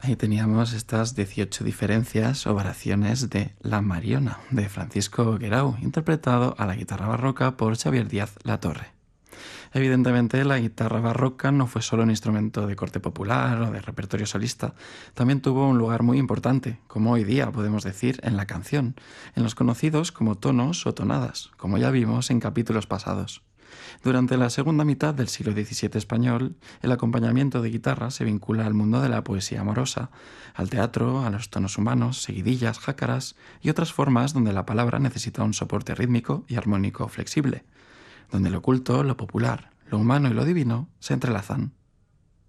Ahí teníamos estas 18 diferencias o variaciones de La Mariona, de Francisco Guerau, interpretado a la guitarra barroca por Xavier Díaz Latorre. Evidentemente, la guitarra barroca no fue solo un instrumento de corte popular o de repertorio solista, también tuvo un lugar muy importante, como hoy día podemos decir, en la canción, en los conocidos como tonos o tonadas, como ya vimos en capítulos pasados. Durante la segunda mitad del siglo XVII español, el acompañamiento de guitarra se vincula al mundo de la poesía amorosa, al teatro, a los tonos humanos, seguidillas, jácaras y otras formas donde la palabra necesita un soporte rítmico y armónico flexible, donde lo oculto, lo popular, lo humano y lo divino se entrelazan.